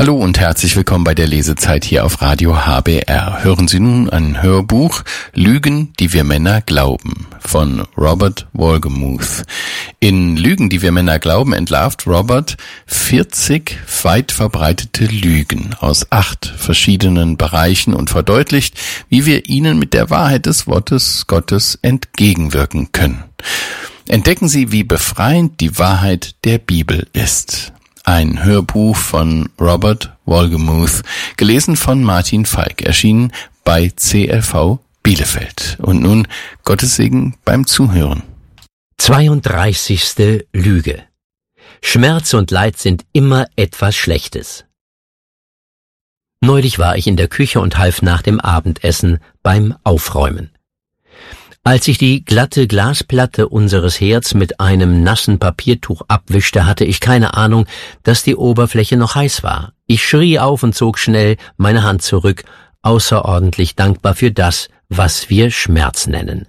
Hallo und herzlich willkommen bei der Lesezeit hier auf Radio HBR. Hören Sie nun ein Hörbuch Lügen, die wir Männer glauben von Robert Wolgemuth. In Lügen, die wir Männer glauben, entlarvt Robert 40 weit verbreitete Lügen aus 8 verschiedenen Bereichen und verdeutlicht, wie wir ihnen mit der Wahrheit des Wortes Gottes entgegenwirken können. Entdecken Sie, wie befreiend die Wahrheit der Bibel ist. Ein Hörbuch von Robert Wolgemuth, gelesen von Martin Falk, erschienen bei CLV Bielefeld. Und nun Gottes Segen beim Zuhören. 32. Lüge. Schmerz und Leid sind immer etwas Schlechtes. Neulich war ich in der Küche und half nach dem Abendessen beim Aufräumen. Als ich die glatte Glasplatte unseres Herds mit einem nassen Papiertuch abwischte, hatte ich keine Ahnung, dass die Oberfläche noch heiß war. Ich schrie auf und zog schnell meine Hand zurück, außerordentlich dankbar für das, was wir Schmerz nennen.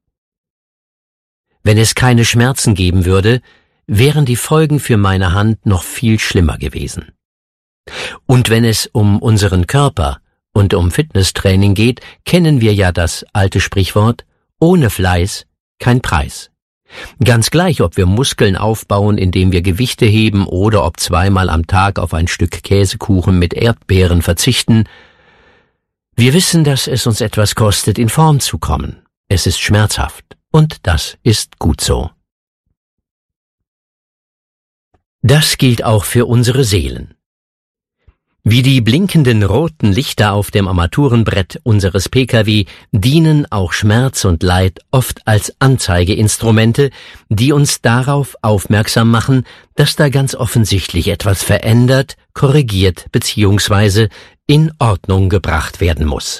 Wenn es keine Schmerzen geben würde, wären die Folgen für meine Hand noch viel schlimmer gewesen. Und wenn es um unseren Körper und um Fitnesstraining geht, kennen wir ja das alte Sprichwort: ohne Fleiß kein Preis. Ganz gleich, ob wir Muskeln aufbauen, indem wir Gewichte heben, oder ob zweimal am Tag auf ein Stück Käsekuchen mit Erdbeeren verzichten. Wir wissen, dass es uns etwas kostet, in Form zu kommen. Es ist schmerzhaft, und das ist gut so. Das gilt auch für unsere Seelen. Wie die blinkenden roten Lichter auf dem Armaturenbrett unseres Pkw dienen auch Schmerz und Leid oft als Anzeigeinstrumente, die uns darauf aufmerksam machen, dass da ganz offensichtlich etwas verändert, korrigiert bzw. in Ordnung gebracht werden muss.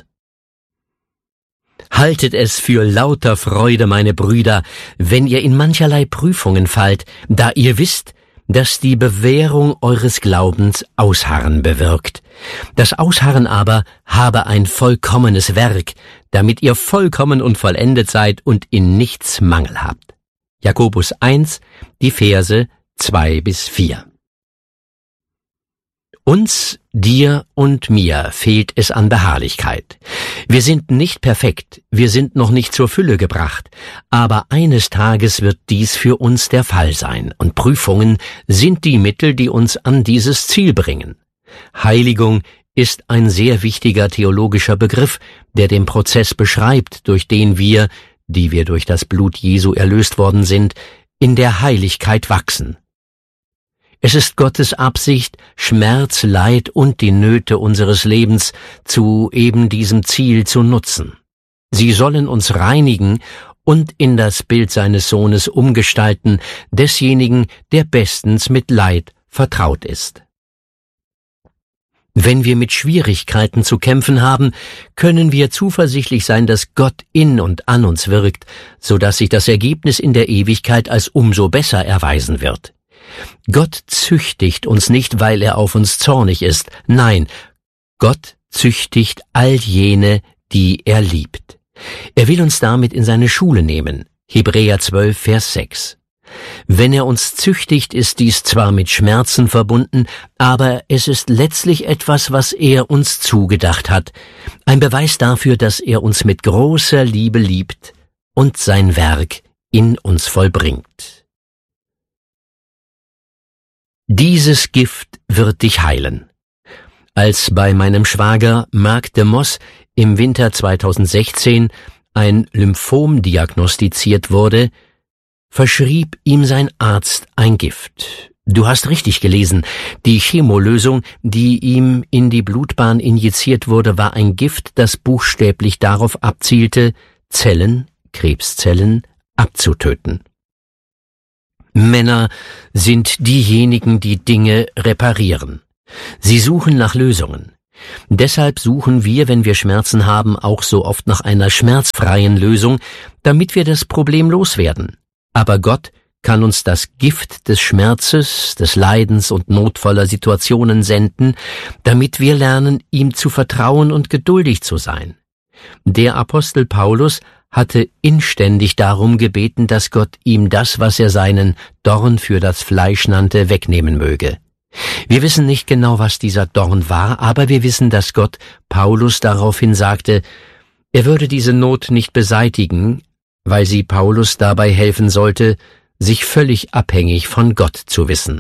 Haltet es für lauter Freude, meine Brüder, wenn ihr in mancherlei Prüfungen fallt, da ihr wisst, dass die Bewährung eures Glaubens Ausharren bewirkt. Das Ausharren aber habe ein vollkommenes Werk, damit ihr vollkommen und vollendet seid und in nichts Mangel habt. Jakobus 1, die Verse 2-4. Uns, dir und mir fehlt es an Beharrlichkeit. Wir sind nicht perfekt, wir sind noch nicht zur Fülle gebracht, aber eines Tages wird dies für uns der Fall sein, und Prüfungen sind die Mittel, die uns an dieses Ziel bringen. Heiligung ist ein sehr wichtiger theologischer Begriff, der den Prozess beschreibt, durch den wir, die wir durch das Blut Jesu erlöst worden sind, in der Heiligkeit wachsen. Es ist Gottes Absicht, Schmerz, Leid und die Nöte unseres Lebens zu eben diesem Ziel zu nutzen. Sie sollen uns reinigen und in das Bild seines Sohnes umgestalten, desjenigen, der bestens mit Leid vertraut ist. Wenn wir mit Schwierigkeiten zu kämpfen haben, können wir zuversichtlich sein, dass Gott in und an uns wirkt, so dass sich das Ergebnis in der Ewigkeit als umso besser erweisen wird. Gott züchtigt uns nicht, weil er auf uns zornig ist. Nein, Gott züchtigt all jene, die er liebt. Er will uns damit in seine Schule nehmen. Hebräer 12, Vers 6. Wenn er uns züchtigt, ist dies zwar mit Schmerzen verbunden, aber es ist letztlich etwas, was er uns zugedacht hat. Ein Beweis dafür, dass er uns mit großer Liebe liebt und sein Werk in uns vollbringt. Dieses Gift wird dich heilen. Als bei meinem Schwager Marc de Moss im Winter 2016 ein Lymphom diagnostiziert wurde, verschrieb ihm sein Arzt ein Gift. Du hast richtig gelesen, die Chemolösung, die ihm in die Blutbahn injiziert wurde, war ein Gift, das buchstäblich darauf abzielte, Zellen, Krebszellen, abzutöten. Männer sind diejenigen, die Dinge reparieren. Sie suchen nach Lösungen. Deshalb suchen wir, wenn wir Schmerzen haben, auch so oft nach einer schmerzfreien Lösung, damit wir das Problem loswerden. Aber Gott kann uns das Gift des Schmerzes, des Leidens und notvoller Situationen senden, damit wir lernen, ihm zu vertrauen und geduldig zu sein. Der Apostel Paulus hatte inständig darum gebeten, dass Gott ihm das, was er seinen Dorn für das Fleisch nannte, wegnehmen möge. Wir wissen nicht genau, was dieser Dorn war, aber wir wissen, dass Gott Paulus daraufhin sagte, er würde diese Not nicht beseitigen, weil sie Paulus dabei helfen sollte, sich völlig abhängig von Gott zu wissen.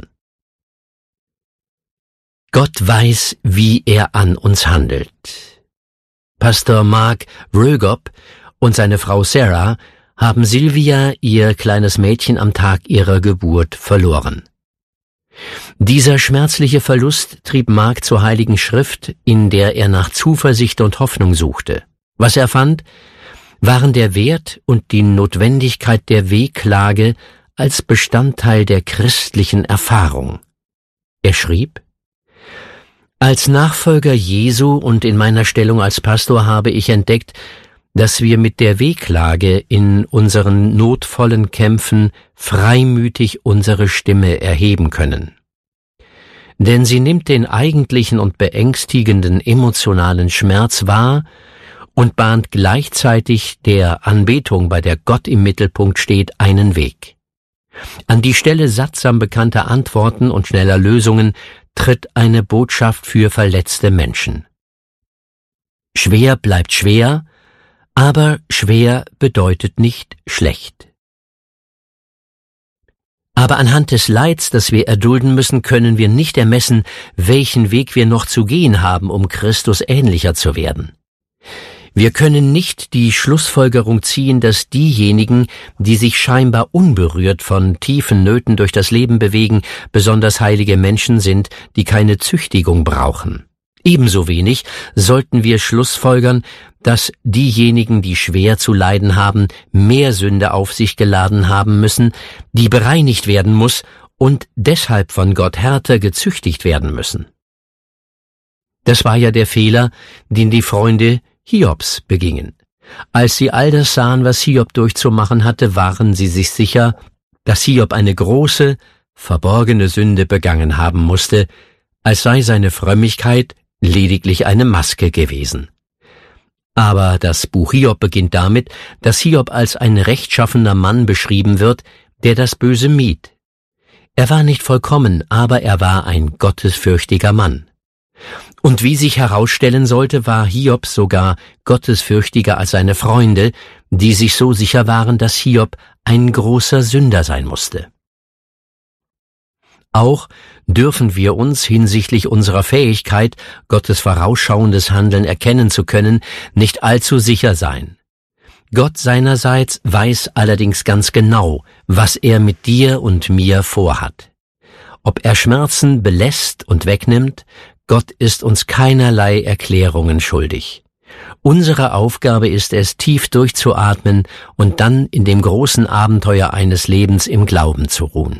Gott weiß, wie er an uns handelt. Pastor Mark Rögop und seine Frau Sarah haben Sylvia, ihr kleines Mädchen, am Tag ihrer Geburt verloren. Dieser schmerzliche Verlust trieb Mark zur Heiligen Schrift, in der er nach Zuversicht und Hoffnung suchte. Was er fand, waren der Wert und die Notwendigkeit der Wehklage als Bestandteil der christlichen Erfahrung. Er schrieb: Als Nachfolger Jesu und in meiner Stellung als Pastor habe ich entdeckt, dass wir mit der Wehklage in unseren notvollen Kämpfen freimütig unsere Stimme erheben können. Denn sie nimmt den eigentlichen und beängstigenden emotionalen Schmerz wahr und bahnt gleichzeitig der Anbetung, bei der Gott im Mittelpunkt steht, einen Weg. An die Stelle sattsam bekannter Antworten und schneller Lösungen tritt eine Botschaft für verletzte Menschen. Schwer bleibt schwer, aber schwer bedeutet nicht schlecht. Aber anhand des Leids, das wir erdulden müssen, können wir nicht ermessen, welchen Weg wir noch zu gehen haben, um Christus ähnlicher zu werden. Wir können nicht die Schlussfolgerung ziehen, dass diejenigen, die sich scheinbar unberührt von tiefen Nöten durch das Leben bewegen, besonders heilige Menschen sind, die keine Züchtigung brauchen. Ebenso wenig sollten wir schlussfolgern, dass diejenigen, die schwer zu leiden haben, mehr Sünde auf sich geladen haben müssen, die bereinigt werden muss und deshalb von Gott härter gezüchtigt werden müssen. Das war ja der Fehler, den die Freunde Hiobs begingen. Als sie all das sahen, was Hiob durchzumachen hatte, waren sie sich sicher, dass Hiob eine große, verborgene Sünde begangen haben musste, als sei seine Frömmigkeit lediglich eine Maske gewesen. Aber das Buch Hiob beginnt damit, dass Hiob als ein rechtschaffener Mann beschrieben wird, der das Böse mied. Er war nicht vollkommen, aber er war ein gottesfürchtiger Mann. Und wie sich herausstellen sollte, war Hiob sogar gottesfürchtiger als seine Freunde, die sich so sicher waren, dass Hiob ein großer Sünder sein musste. Auch dürfen wir uns hinsichtlich unserer Fähigkeit, Gottes vorausschauendes Handeln erkennen zu können, nicht allzu sicher sein. Gott seinerseits weiß allerdings ganz genau, was er mit dir und mir vorhat. Ob er Schmerzen belässt und wegnimmt, Gott ist uns keinerlei Erklärungen schuldig. Unsere Aufgabe ist es, tief durchzuatmen und dann in dem großen Abenteuer eines Lebens im Glauben zu ruhen.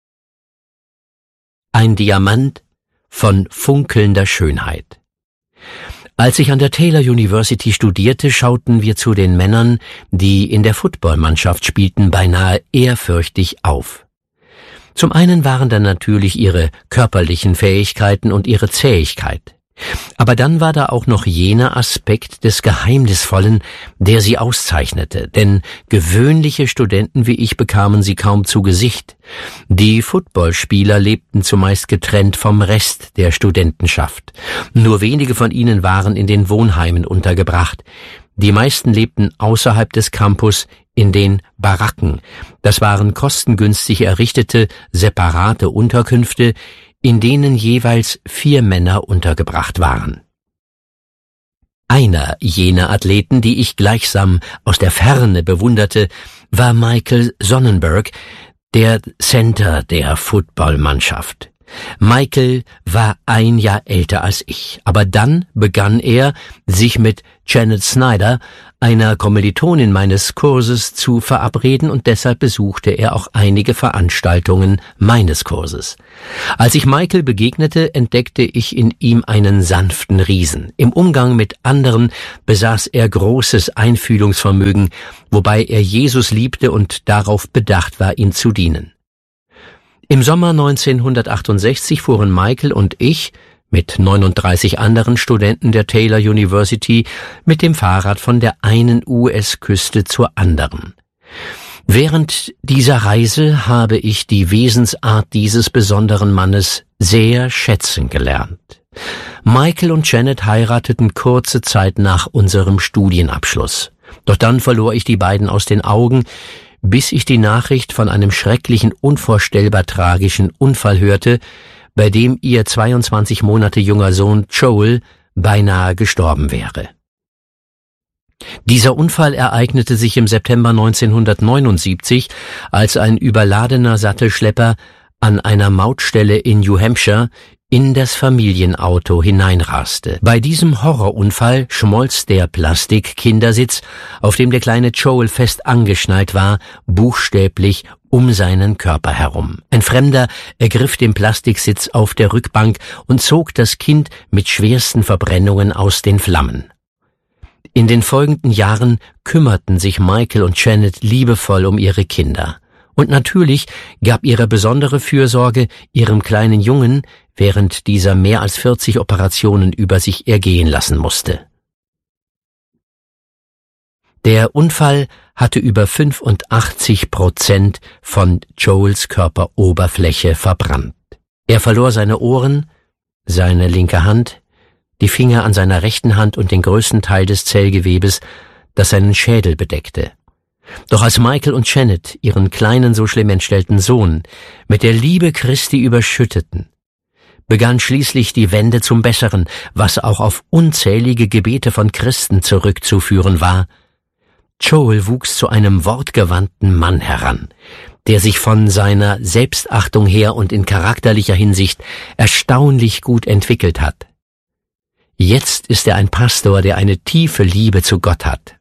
Ein Diamant von funkelnder Schönheit. Als ich an der Taylor University studierte, schauten wir zu den Männern, die in der Footballmannschaft spielten, beinahe ehrfürchtig auf. Zum einen waren da natürlich ihre körperlichen Fähigkeiten und ihre Zähigkeit. Aber dann war da auch noch jener Aspekt des Geheimnisvollen, der sie auszeichnete, denn gewöhnliche Studenten wie ich bekamen sie kaum zu Gesicht. Die Footballspieler lebten zumeist getrennt vom Rest der Studentenschaft. Nur wenige von ihnen waren in den Wohnheimen untergebracht. Die meisten lebten außerhalb des Campus in den Baracken. Das waren kostengünstig errichtete, separate Unterkünfte, in denen jeweils 4 Männer untergebracht waren. Einer jener Athleten, die ich gleichsam aus der Ferne bewunderte, war Michael Sonnenberg, der Center der Footballmannschaft. Michael war 1 Jahr älter als ich, aber dann begann er, sich mit Janet Snyder, einer Kommilitonin meines Kurses, zu verabreden und deshalb besuchte er auch einige Veranstaltungen meines Kurses. Als ich Michael begegnete, entdeckte ich in ihm einen sanften Riesen. Im Umgang mit anderen besaß er großes Einfühlungsvermögen, wobei er Jesus liebte und darauf bedacht war, ihm zu dienen. Im Sommer 1968 fuhren Michael und ich mit 39 anderen Studenten der Taylor University mit dem Fahrrad von der einen US-Küste zur anderen. Während dieser Reise habe ich die Wesensart dieses besonderen Mannes sehr schätzen gelernt. Michael und Janet heirateten kurze Zeit nach unserem Studienabschluss. Doch dann verlor ich die beiden aus den Augen, bis ich die Nachricht von einem schrecklichen, unvorstellbar tragischen Unfall hörte, bei dem ihr 22 Monate junger Sohn Joel beinahe gestorben wäre. Dieser Unfall ereignete sich im September 1979, als ein überladener Sattelschlepper an einer Mautstelle in New Hampshire in das Familienauto hineinraste. Bei diesem Horrorunfall schmolz der Plastikkindersitz, auf dem der kleine Joel fest angeschnallt war, buchstäblich um seinen Körper herum. Ein Fremder ergriff den Plastiksitz auf der Rückbank und zog das Kind mit schwersten Verbrennungen aus den Flammen. In den folgenden Jahren kümmerten sich Michael und Janet liebevoll um ihre Kinder. Und natürlich gab ihre besondere Fürsorge ihrem kleinen Jungen, während dieser mehr als 40 Operationen über sich ergehen lassen musste. Der Unfall hatte über 85% von Joels Körperoberfläche verbrannt. Er verlor seine Ohren, seine linke Hand, die Finger an seiner rechten Hand und den größten Teil des Zellgewebes, das seinen Schädel bedeckte. Doch als Michael und Janet ihren kleinen, so schlimm entstellten Sohn mit der Liebe Christi überschütteten, begann schließlich die Wende zum Besseren, was auch auf unzählige Gebete von Christen zurückzuführen war. Joel wuchs zu einem wortgewandten Mann heran, der sich von seiner Selbstachtung her und in charakterlicher Hinsicht erstaunlich gut entwickelt hat. Jetzt ist er ein Pastor, der eine tiefe Liebe zu Gott hat.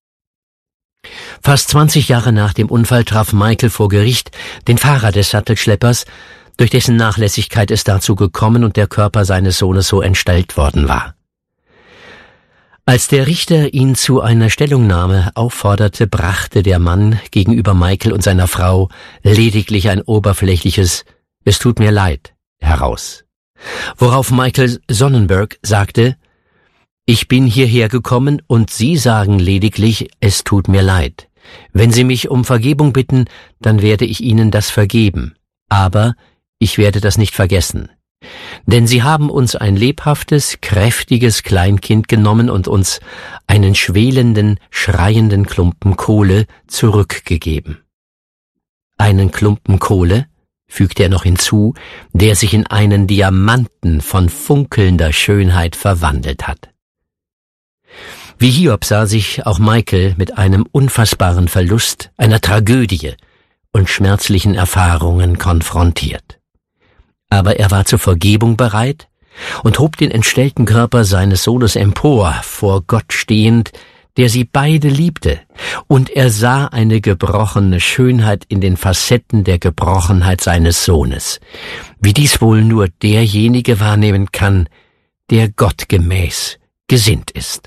Fast 20 Jahre nach dem Unfall traf Michael vor Gericht den Fahrer des Sattelschleppers, durch dessen Nachlässigkeit es dazu gekommen und der Körper seines Sohnes so entstellt worden war. Als der Richter ihn zu einer Stellungnahme aufforderte, brachte der Mann gegenüber Michael und seiner Frau lediglich ein oberflächliches „Es tut mir leid" heraus. Worauf Michael Sonnenberg sagte: „Ich bin hierher gekommen und Sie sagen lediglich, es tut mir leid. Wenn Sie mich um Vergebung bitten, dann werde ich Ihnen das vergeben. Aber ich werde das nicht vergessen. Denn Sie haben uns ein lebhaftes, kräftiges Kleinkind genommen und uns einen schwelenden, schreienden Klumpen Kohle zurückgegeben." Einen Klumpen Kohle, fügte er noch hinzu, der sich in einen Diamanten von funkelnder Schönheit verwandelt hat. Wie Hiob sah sich auch Michael mit einem unfassbaren Verlust, einer Tragödie und schmerzlichen Erfahrungen konfrontiert. Aber er war zur Vergebung bereit und hob den entstellten Körper seines Sohnes empor, vor Gott stehend, der sie beide liebte, und er sah eine gebrochene Schönheit in den Facetten der Gebrochenheit seines Sohnes, wie dies wohl nur derjenige wahrnehmen kann, der gottgemäß gesinnt ist.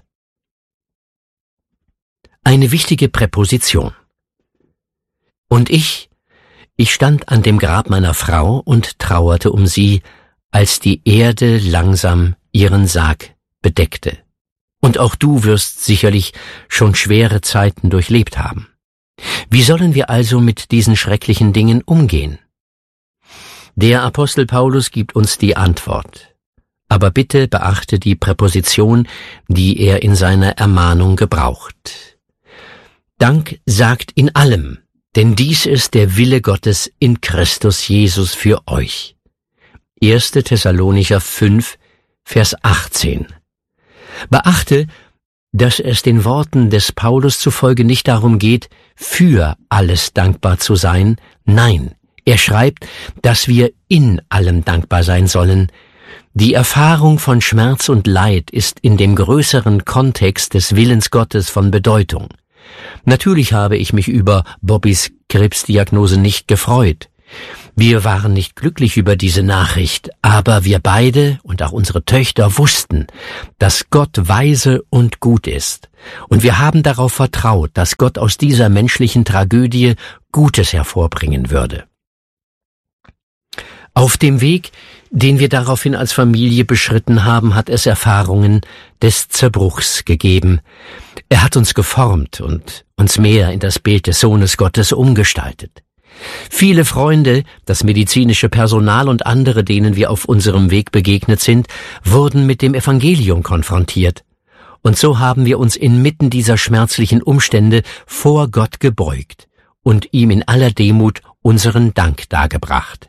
Eine wichtige Präposition. Und ich stand an dem Grab meiner Frau und trauerte um sie, als die Erde langsam ihren Sarg bedeckte. Und auch du wirst sicherlich schon schwere Zeiten durchlebt haben. Wie sollen wir also mit diesen schrecklichen Dingen umgehen? Der Apostel Paulus gibt uns die Antwort. Aber bitte beachte die Präposition, die er in seiner Ermahnung gebraucht. Dank sagt in allem, denn dies ist der Wille Gottes in Christus Jesus für euch. 1. Thessalonicher 5, Vers 18. Beachte, dass es den Worten des Paulus zufolge nicht darum geht, für alles dankbar zu sein. Nein, er schreibt, dass wir in allem dankbar sein sollen. Die Erfahrung von Schmerz und Leid ist in dem größeren Kontext des Willens Gottes von Bedeutung. Natürlich habe ich mich über Bobbys Krebsdiagnose nicht gefreut. Wir waren nicht glücklich über diese Nachricht, aber wir beide und auch unsere Töchter wussten, dass Gott weise und gut ist. Und wir haben darauf vertraut, dass Gott aus dieser menschlichen Tragödie Gutes hervorbringen würde. Auf dem Weg, den wir daraufhin als Familie beschritten haben, hat es Erfahrungen des Zerbruchs gegeben. Er hat uns geformt und uns mehr in das Bild des Sohnes Gottes umgestaltet. Viele Freunde, das medizinische Personal und andere, denen wir auf unserem Weg begegnet sind, wurden mit dem Evangelium konfrontiert. Und so haben wir uns inmitten dieser schmerzlichen Umstände vor Gott gebeugt und ihm in aller Demut unseren Dank dargebracht.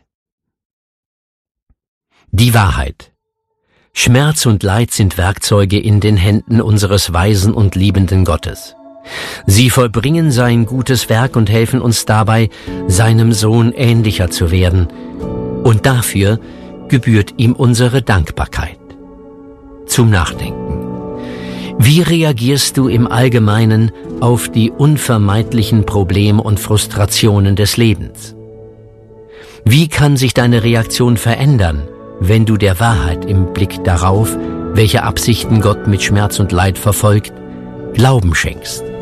Die Wahrheit. Schmerz und Leid sind Werkzeuge in den Händen unseres weisen und liebenden Gottes. Sie vollbringen sein gutes Werk und helfen uns dabei, seinem Sohn ähnlicher zu werden. Und dafür gebührt ihm unsere Dankbarkeit. Zum Nachdenken. Wie reagierst du im Allgemeinen auf die unvermeidlichen Probleme und Frustrationen des Lebens? Wie kann sich deine Reaktion verändern, wenn du der Wahrheit im Blick darauf, welche Absichten Gott mit Schmerz und Leid verfolgt, Glauben schenkst?